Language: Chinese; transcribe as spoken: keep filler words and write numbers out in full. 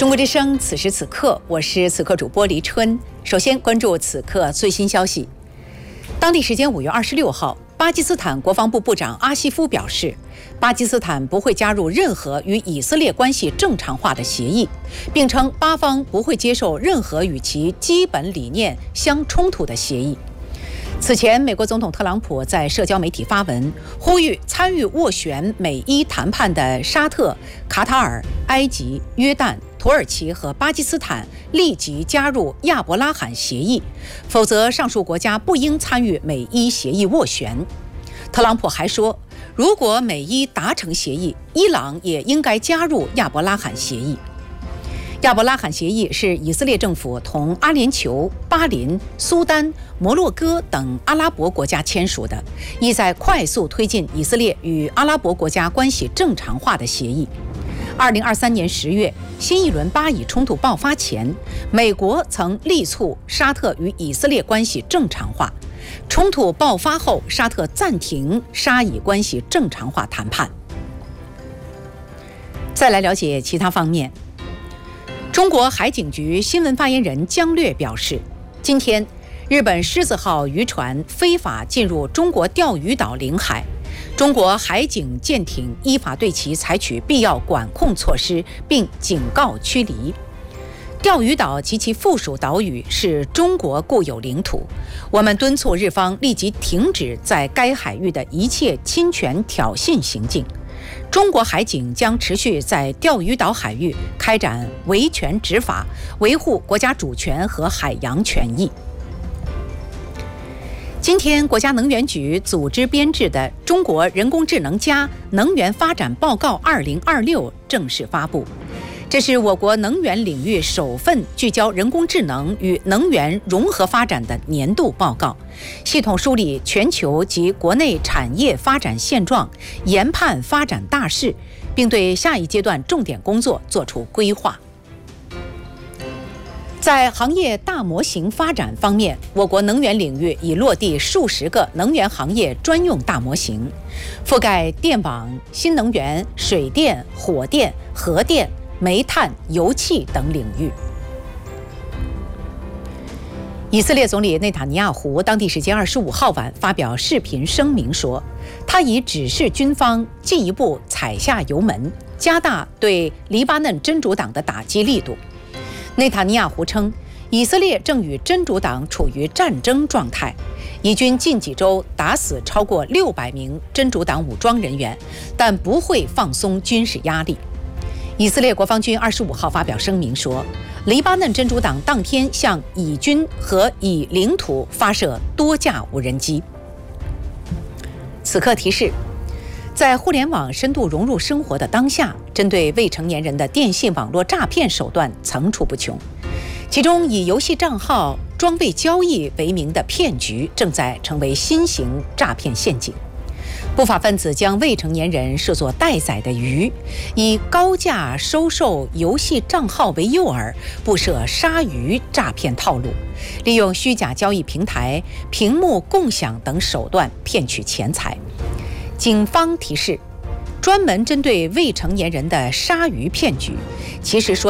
中国之声，此时此刻，我是此刻主播黎春。首先关注此刻最新消息。当地时间五月二十六号，巴基斯坦国防部部长阿西夫表示，巴基斯坦不会加入任何与以色列关系正常化的协议，并称巴方不会接受任何与其基本理念相冲突的协议。此前，美国总统特朗普在社交媒体发文，呼吁参与斡旋美伊谈判的沙特、卡塔尔、埃及、约旦、土耳其和巴基斯坦立即加入亚伯拉罕协议，否则上述国家不应参与美伊协议斡旋。特朗普还说，如果美伊达成协议，伊朗也应该加入亚伯拉罕协议。亚伯拉罕协议是以色列政府同阿联酋、巴林、苏丹、摩洛哥等阿拉伯国家签署的，意在快速推进以色列与阿拉伯国家关系正常化的协议。二零二三年十月，新一轮巴以冲突爆发前，美国曾力促沙特与以色列关系正常化。冲突爆发后，沙特暂停沙以关系正常化谈判。再来了解其他方面。中国海警局新闻发言人姜略表示，今天日本狮子号渔船非法进入中国钓鱼岛领海，中国海警舰艇依法对其采取必要管控措施，并警告驱离。钓鱼岛及其附属岛屿是中国固有领土，我们敦促日方立即停止在该海域的一切侵权挑衅行径。中国海警将持续在钓鱼岛海域开展维权执法，维护国家主权和海洋权益。今天，国家能源局组织编制的《中国人工智能加能源发展报告二零二六》正式发布。这是我国能源领域首份聚焦人工智能与能源融合发展的年度报告，系统梳理全球及国内产业发展现状，研判发展大势，并对下一阶段重点工作作出规划。在行业大模型发展方面，我国能源领域已落地数十个能源行业专用大模型，覆盖电网、新能源、水电、火电、核电、煤炭、油气等领域。以色列总理内塔尼亚胡当地时间二十五号晚发表视频声明说，他已指示军方进一步踩下油门，加大对黎巴嫩真主党的打击力度。内塔尼亚胡称，以色列正与真主党处于战争状态，以军近几周打死超过六百名真主党武装人员，但不会放松军事压力。以色列国防军二十五号发表声明说，黎巴嫩真主党当天向以军和以领土发射多架无人机。此刻提示，在互联网深度融入生活的当下，针对未成年人的电信网络诈骗手段层出不穷，其中以游戏账号、装备交易为名的骗局正在成为新型诈骗陷阱。不法分子将未成年人视作待宰的鱼，以高价收受游戏账号为诱饵，布设鲨鱼诈骗套路，利用虚假交易平台、屏幕共享等手段骗取钱财。警方提示，专门针对未成年人的鲨鱼骗局，其实说